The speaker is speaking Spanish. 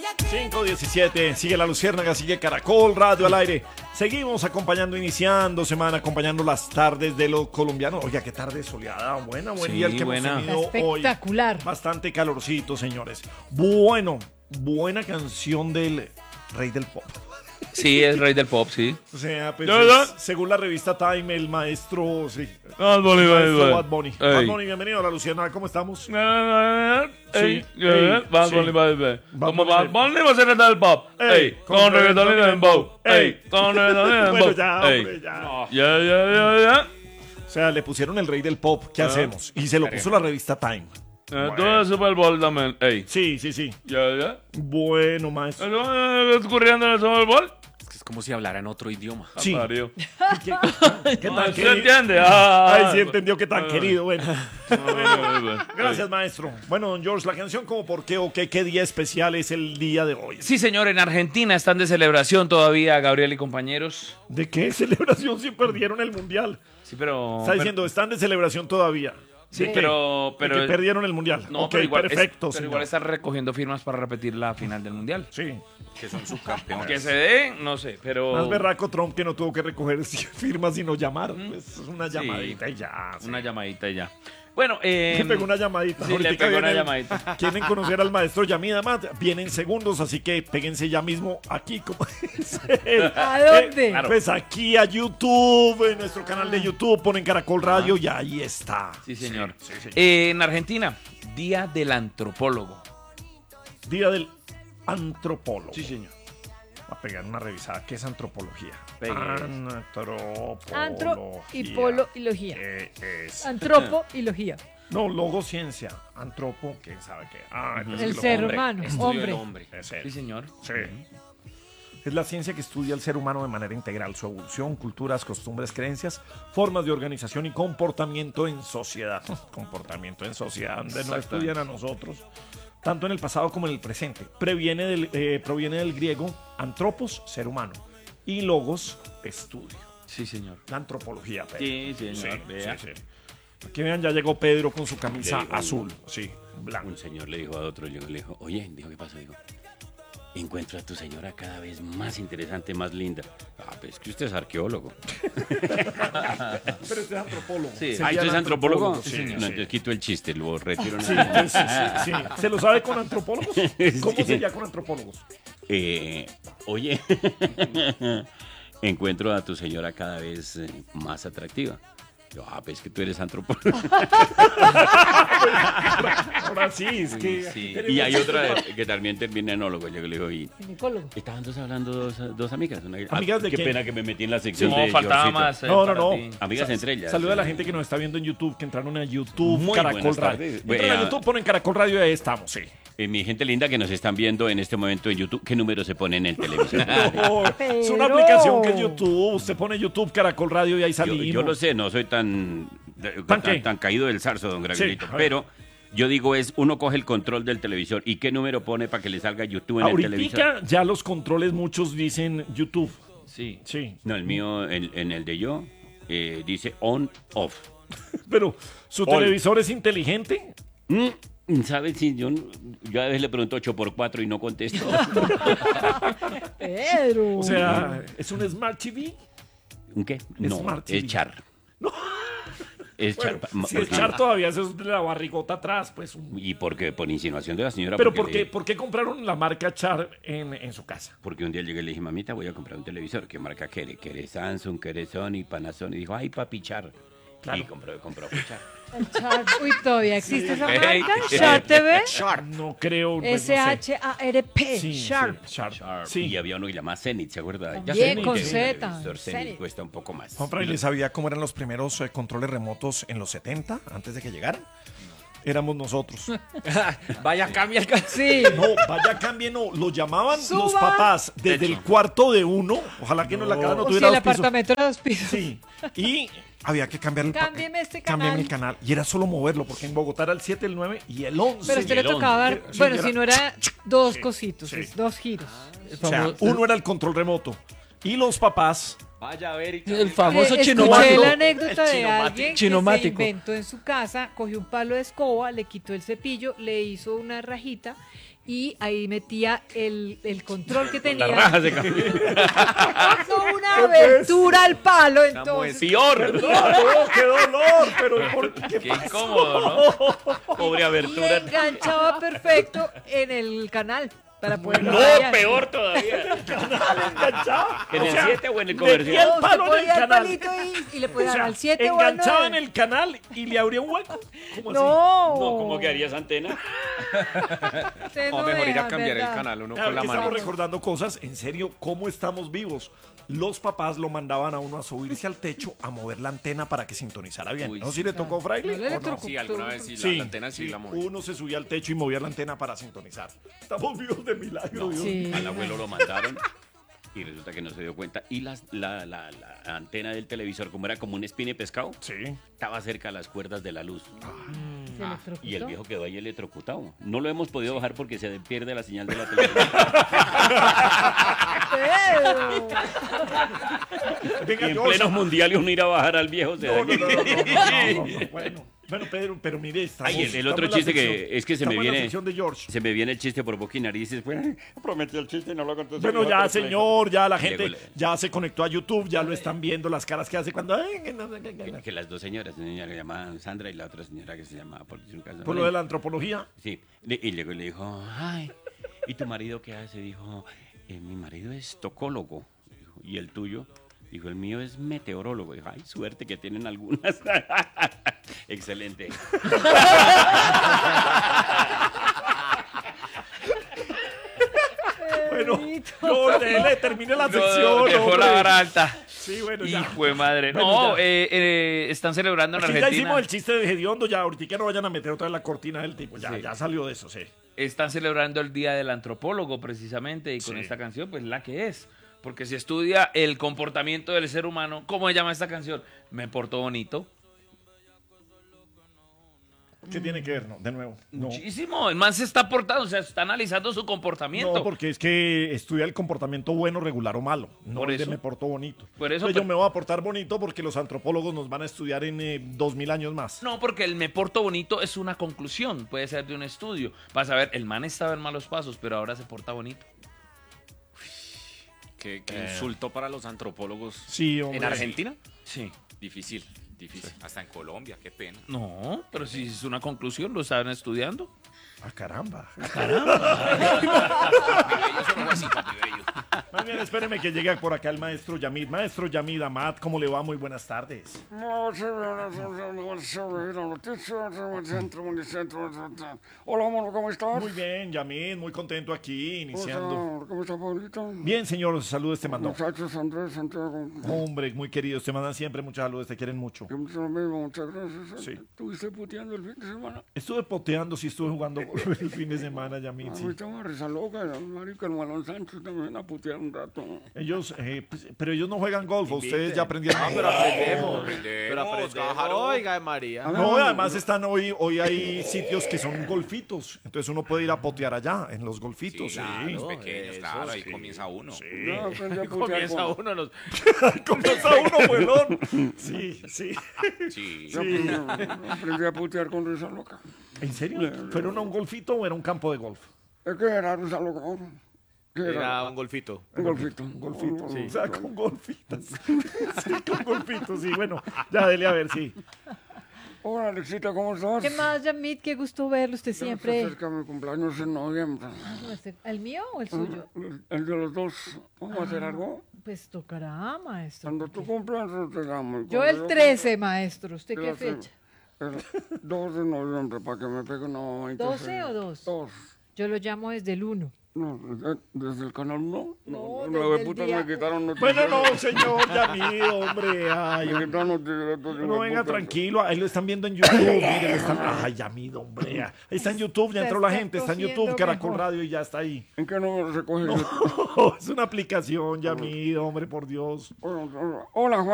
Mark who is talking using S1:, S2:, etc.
S1: 5:17, sigue La Luciérnaga, sigue Caracol Radio al aire. Seguimos acompañando, iniciando semana, acompañando las tardes de los colombianos. Oiga, qué tarde soleada, buen día el que
S2: buena.
S1: hemos tenido hoy.
S3: Espectacular.
S1: Bastante calorcito, señores. Bueno, buena canción del rey del pop.
S2: Sí, es rey del pop, sí.
S1: O sea, pues,
S2: ¿Ya?
S1: según la revista Time, el maestro, sí.
S2: Bad Bunny,
S1: Maestro Bad Bunny.
S2: Ey.
S1: Bad Bunny, bienvenido a La Luciérnaga, ¿cómo estamos?
S2: Sí.
S1: Bad
S2: Bunny,
S1: Bad
S2: Como
S1: Bunny.
S2: Bad Bunny va a ser rey del pop.
S1: Ey,
S2: Con reggaetón y dembow.
S1: Ey.
S2: Con reggaetón y dembow.
S1: Bueno, ya, hombre, ya.
S2: Ya.
S1: O sea, le pusieron el rey del pop, ¿qué hacemos? Y se lo puso la revista Time.
S2: Todo es Super Bowl también. Ey.
S1: Sí.
S2: Ya.
S1: Bueno, maestro.
S2: ¿Qué está ocurriendo en el Super Bowl?
S4: Es como si hablara en otro idioma.
S1: Sí.
S2: Mario.
S1: ¿Qué tan
S2: ¿Se
S1: querido?
S2: entiende?
S1: Ay, sí entendió qué tan querido. Bueno, gracias, maestro. Bueno, don George, la canción como por qué o qué día especial es el día de hoy.
S2: Sí, señor, en Argentina están de celebración todavía, Gabriel y compañeros.
S1: ¿De qué celebración si perdieron el mundial?
S2: Sí, pero...
S1: Está diciendo, están de celebración todavía.
S2: Sí,
S1: ¿De qué?
S2: pero...
S1: De que perdieron el mundial.
S2: No,
S1: Ok,
S2: pero igual,
S1: perfecto,
S2: pero
S1: señor.
S2: igual están recogiendo firmas para repetir la final del mundial.
S1: Sí.
S4: Que son subcampeones.
S2: Que se dé, no sé, pero...
S1: Más berraco Trump que no tuvo que recoger firmas sino llamar. Pues es una
S2: Sí.
S1: llamadita y ya. Sí.
S2: Una llamadita y ya. Bueno,
S1: Le pegó una llamadita.
S2: Sí, le
S1: Ahorita
S2: pegó una
S1: viene-
S2: llamadita.
S1: Quieren conocer al maestro Yamida Mat. Vienen segundos, así que péguense ya mismo aquí. Como dice.
S3: ¿A dónde?
S2: Claro.
S1: Pues aquí a YouTube, en nuestro canal de YouTube, ponen Caracol Radio y ahí está.
S2: Sí, señor.
S1: Sí.
S2: En Argentina, Día del Antropólogo.
S1: Día del antropólogo.
S2: señor.
S1: Va a pegar una revisada. ¿Qué es antropología?
S2: Pegue.
S1: Antropología.
S3: Antro y polo y logía.
S1: ¿Qué es?
S3: Antropo y logía.
S1: No, logociencia. Antropo, ¿quién sabe qué? Ah, es
S3: El
S1: lo-
S3: ser
S2: hombre.
S3: humano.
S4: Estudio del
S3: Hombre.
S4: hombre.
S1: Es él.
S2: Sí, señor.
S1: Sí. Es la ciencia que estudia al ser humano de manera integral, su evolución, culturas, costumbres, creencias, formas de organización y comportamiento en sociedad. Comportamiento en sociedad, donde no
S2: Exactamente.
S1: estudian a nosotros, tanto en el pasado como en el presente. Proviene del griego antropos, ser humano, y logos, estudio.
S2: Sí, señor.
S1: La antropología, Pedro.
S2: Sí, señor. Vea.
S1: Sí. Aquí vean, ya llegó Pedro con su camisa
S4: Le digo,
S1: azul. Sí, blanco.
S4: Un señor le dijo a otro, le dijo, oye, dijo, ¿qué pasó? Dijo, encuentro a tu señora cada vez más interesante, más linda. Ah, pues es que usted es arqueólogo.
S1: Pero este es antropólogo.
S2: Sí.
S1: Sería
S4: Ah, ¿usted es antropólogo?
S1: Sí,
S4: No,
S1: sí.
S4: entonces quito el chiste, lo retiro.
S1: Sí, sí. ¿Se lo sabe con antropólogos? ¿Cómo
S4: Sí.
S1: sería con antropólogos?
S4: Oye, encuentro a tu señora cada vez más atractiva. Yo, pues que tú eres antropólogo.
S1: Ahora sí, es que...
S4: Sí. Y hay otra que también termina en enólogo. Yo le digo, y
S3: Ginecólogo.
S4: estaban dos hablando dos amigas.
S1: ¿Amigas de
S4: qué
S1: quién?
S4: pena que me metí en la sección
S2: No,
S4: de
S2: faltaba
S4: Georgito.
S2: más.
S1: No,
S2: para
S1: no.
S2: ti.
S4: Amigas entre ellas.
S1: Saluda a la gente que nos está viendo en YouTube, que entraron a YouTube,
S4: Muy
S1: Caracol
S4: buenas
S1: Radio.
S4: tardes.
S1: Entran a
S4: Vea.
S1: YouTube, ponen Caracol Radio y ahí estamos, sí.
S4: Mi gente linda que nos están viendo en este momento en YouTube, ¿qué número se pone en el televisor?
S1: No, es una
S3: Pero-
S1: aplicación que es YouTube. Usted pone YouTube, Caracol Radio y ahí
S4: Yo,
S1: salimos.
S4: yo lo sé, no soy tan
S1: qué?
S4: tan caído del zarzo, don Gravielito,
S1: Sí, a ver.
S4: pero yo digo uno coge el control del televisor y qué número pone para que le salga YouTube en el televisor.
S1: Ahorita ya los controles muchos dicen YouTube.
S2: Sí.
S1: Sí,
S4: No, el mío, en el de yo, dice on, off.
S1: pero ¿su
S4: All.
S1: televisor es inteligente?
S4: ¿Sabes? Si yo a veces le pregunto 8x4 y no contesto.
S3: Pedro.
S1: O sea, ¿es un Smart TV?
S4: ¿Un qué? No,
S1: Smart TV.
S4: es char. Es
S1: Bueno,
S4: char.
S1: si es
S4: porque-
S1: char todavía, eso es de la barrigota atrás, pues.
S4: ¿Y por qué? Por insinuación de la señora.
S1: Pero
S4: porque
S1: ¿por qué compraron la marca Char en su casa?
S4: Porque un día llegué y le dije, mamita, voy a comprar un televisor. ¿Qué marca quiere? ¿Quiere Samsung? ¿Quiere Sony? Panasonic? Y dijo, ay, papi, Char.
S1: Claro.
S4: Y compró fue Char.
S3: El Char. Uy, todavía existe esa
S4: Ey.
S3: marca. Sharp TV.
S1: No creo. pues, no sé.
S3: S-H-A-R-P.
S1: Sí,
S3: Sharp.
S1: sí, Sharp.
S4: Sharp.
S1: Sí.
S4: Y había uno que llamaba Zenith, ¿se acuerda?
S3: También
S4: Zenith,
S3: con
S4: que es un
S3: Z,
S4: televisor Zenith,
S3: Zenith.
S4: cuesta un poco más.
S1: Juanfra, ¿y le sabía cómo eran los primeros controles remotos en los 70, antes de que llegaran? Éramos nosotros.
S4: Vaya, cambia el
S3: Sí.
S1: No, vaya cambie, no. Lo llamaban
S3: Suba.
S1: los papás desde el cuarto de uno. Ojalá que no, la casa no
S3: O si
S1: tuviera
S3: el
S1: dos pisos.
S3: apartamento era dos pisos.
S1: Sí. Y había que cambiar el
S3: Cámbieme este
S1: Cámbiame
S3: canal.
S1: el canal. Y era solo moverlo, porque en Bogotá era el 7, el 9 y el 11.
S3: Pero a usted le
S4: el once.
S3: tocaba dar,
S1: Sí,
S3: bueno,
S1: era-
S3: si no era dos
S1: Sí,
S3: cositos,
S1: sí.
S3: dos giros.
S1: O sea, uno era el control remoto. Y los papás...
S4: Vaya a ver y
S5: El famoso
S3: Escuché
S5: chinomático.
S3: la anécdota de
S4: chinomático.
S3: alguien que se
S5: Chinomático.
S3: inventó en su casa, cogió un palo de escoba, le quitó el cepillo, le hizo una rajita y ahí metía el control que tenía.
S2: La raja se cambió.
S3: Con una abertura al palo, entonces.
S2: Peor.
S1: No, qué dolor, pero ¿por qué?
S2: Qué incómodo, ¿no? Pobre
S3: Y
S2: abertura.
S3: enganchaba perfecto en el canal para poder
S2: No, peor todavía.
S1: Enganchaba.
S2: ¿En el 7 o en el
S1: metía
S2: comercial?
S1: el palo en el
S3: ponía el
S1: canal.
S3: palito y le podía
S1: O
S3: dar
S1: sea,
S3: al 7 o al
S1: enganchaba
S3: 9.
S1: en el canal y le abría un hueco. ¿Cómo así?
S3: No.
S4: No, ¿cómo quedaría esa antena?
S3: Usted
S5: O
S3: no
S5: mejor ir
S3: deja,
S5: a cambiar
S3: ¿verdad?
S5: el canal uno
S1: Claro
S5: con la
S1: que estamos
S5: mano.
S1: recordando cosas, en serio, cómo estamos vivos. Los papás lo mandaban a uno a subirse al techo a mover la antena para que sintonizara bien.
S4: Uy,
S1: ¿No? ¿Si le tocó, Fraile?
S3: No le
S1: ¿O no?
S3: electrocutó.
S5: Sí, alguna vez sí,
S1: Sí,
S5: la antena sí la moví.
S1: uno se subía al techo y movía la antena para sintonizar. Estamos vivos de milagro, Dios.
S3: Sí.
S4: Al abuelo lo mandaron y resulta que no se dio cuenta. Y la antena del televisor, como era como un espine pescado,
S1: Sí.
S4: estaba cerca de las cuerdas de la luz.
S3: Se electrocutó.
S4: Y el viejo quedó ahí electrocutado. No lo hemos podido bajar porque se pierde la señal de la televisión.
S3: Pero-
S1: Venga,
S4: Y en
S1: George.
S4: plenos mundiales uno ir a bajar al viejo. Se
S1: No,
S4: da
S1: no,
S4: que-
S1: no. Bueno, Pedro, pero mire, estamos,
S4: Ay, el otro
S1: estamos en la
S4: chiste que
S1: sección-
S4: es que se me
S1: estamos en la
S4: viene.
S1: sección de George.
S4: Se me viene el chiste por boca y narices. Bueno, prometí el chiste y no lo conté.
S1: Bueno, ya, señor, ya la
S4: Y
S1: gente
S4: luego
S1: ya se conectó a YouTube, ya lo están viendo, las caras que hace cuando...
S4: que las dos señoras, una señora que se llamaba Sandra y la otra señora que se llamaba por decir un caso.
S1: Por lo de la antropología.
S4: Sí, y luego le dijo, ay, ¿y tu marido qué hace? Dijo, mi marido es tocólogo. Dijo, ¿y el tuyo? Dijo, el mío es meteorólogo. Dijo, ay, suerte que tienen algunas. Excelente.
S1: Bueno,
S3: Bendito.
S1: George, le terminé la
S2: No,
S1: sección,
S2: dejó
S1: hombre.
S2: la vara alta.
S1: Sí, bueno, ya.
S2: Hijo de madre.
S1: Bueno,
S2: No,
S1: ya.
S2: están celebrando en
S1: Aquí ya
S2: Argentina.
S1: hicimos el chiste de Gediondo, ya ahorita que no vayan a meter otra vez la cortina del tipo. Ya,
S2: Sí.
S1: ya salió de eso, sí.
S2: Están celebrando el Día del Antropólogo precisamente y con
S1: Sí.
S2: esta canción, pues la que es. Porque se estudia el comportamiento del ser humano. ¿Cómo se llama esta canción? Me portó bonito.
S1: ¿Qué tiene que ver? No, de nuevo. No.
S2: Muchísimo. El man se está portando, o sea, está analizando su comportamiento.
S1: No, porque es que estudia el comportamiento bueno, regular o malo. No
S2: Por
S1: el de
S2: eso.
S1: me portó bonito.
S2: Por eso,
S1: Entonces yo
S2: pero-
S1: me voy a portar bonito porque los antropólogos nos van a estudiar en 2000 años más.
S2: No, porque el me porto bonito es una conclusión, puede ser de un estudio. Vas a ver, el man estaba en malos pasos, pero ahora se porta bonito.
S5: Qué insulto para los antropólogos.
S1: Sí, hombre.
S5: ¿En Argentina?
S2: Sí.
S5: Difícil, difícil. Hasta en Colombia, qué pena.
S2: No, pero si es una conclusión, lo estaban estudiando.
S1: Ah, caramba.
S5: Bello solo fue así, papi, bello.
S1: Más bien, espéreme que llegue por acá el maestro Yamid. Maestro Yamid Amad, ¿cómo le va? Muy buenas tardes.
S6: Hola, mono, ¿cómo estás?
S1: Muy bien, Yamid, muy contento aquí, iniciando.
S6: ¿Cómo está, Pablito?
S1: Bien, señor, saludos, te mandó.
S6: Muchachos, Andrés, Santiago.
S1: Hombre, muy queridos, te mandan siempre muchas saludos, te quieren mucho.
S6: Yo me lo mismo, muchas gracias.
S1: Sí.
S6: ¿Estuviste puteando el fin de semana?
S1: Estuve poteando, sí, estuve jugando el fin de semana, Yamid, sí.
S6: Ahorita me risa loca, marica, el Malón Sánchez también a putear un rato.
S1: Ellos, pues, pero ellos no juegan golf, ustedes ya aprendieron.
S5: Pero aprendemos, claro.
S7: Oiga, María.
S1: No, además están hoy hay sitios que son golfitos, entonces uno puede ir a potear allá, en los golfitos, sí.
S5: Los pequeños, claro, ahí comienza uno.
S6: Yo aprendí a putear
S2: Comienza
S6: con...
S2: uno los...
S1: Comienza uno, huevón. Sí, sí.
S5: Sí.
S6: Yo aprendí a putear con risa loca.
S1: ¿En serio? ¿Fueron a un golfito o era un campo de golf?
S6: Es que era risa loca. ¿Qué era?
S7: Era un golfito.
S6: Un golfito.
S1: Un golfito, sí. O sea, con golfitas. Sí, con golfitos, sí. Bueno, ya dele a ver, sí.
S6: Hola, Alexita, ¿cómo estás?
S3: ¿Qué más, Yamit? Qué gusto verlo usted
S6: Ya se
S3: siempre.
S6: acerca mi cumpleaños en noviembre.
S3: ¿El mío o el suyo?
S6: El de los dos. ¿Vamos a hacer algo?
S3: Pues tocará, maestro.
S6: Cuando tú cumplas, te llamo.
S3: Yo el 13, maestro. ¿Usted qué fecha?
S6: El 2 de noviembre, para que me pegue una 26.
S3: ¿12 o 2?
S6: 2.
S3: Yo lo llamo desde el 1.
S6: No, desde el canal 1.
S3: No,
S6: Nueve
S3: desde el
S6: putas
S3: día-
S6: me quitaron noticias.
S1: Bueno, no, señor Yamid, hombre. Ay,
S6: Me quitaron noticias. estos
S1: no, venga,
S6: hijueputas.
S1: tranquilo. Ahí lo están viendo en YouTube. Mire, lo están... Ay, Yamid, hombre. Ahí está en YouTube, ya entró la gente. Está en YouTube,
S3: Cosiendo
S1: Caracol
S3: mejor.
S1: Radio y ya está ahí.
S6: ¿En qué número se coge?
S1: Es una aplicación, Yamid, hombre, por Dios.
S6: Hola, Juan.